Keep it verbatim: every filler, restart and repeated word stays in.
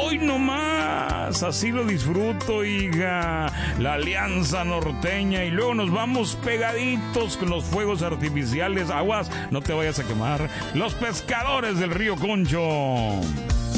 Hoy nomás, así lo disfruto, hija. La Alianza Norteña y luego nos vamos pegaditos con los fuegos artificiales. Aguas, no te vayas a quemar. Los pescadores del Río Concho.